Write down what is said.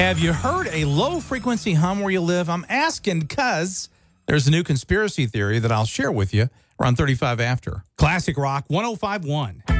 Have you heard a low-frequency hum where you live? I'm asking because there's a new conspiracy theory that I'll share with you around 35 after. Classic Rock 105.1.